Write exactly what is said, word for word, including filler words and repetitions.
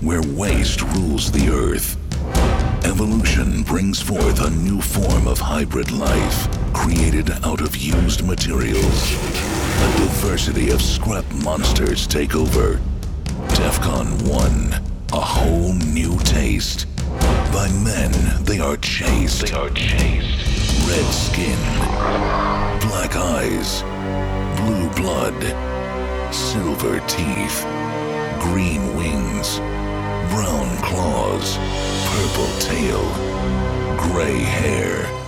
where waste rules the earth, evolution brings forth a new form of hybrid life created out of used materials. A diversity of scrap monsters take over. DEFCON one, a whole new taste. By men, they are chased. They are chased. Red skin, black eyes, blue blood, silver teeth, green wings, brown claws, purple tail, gray hair.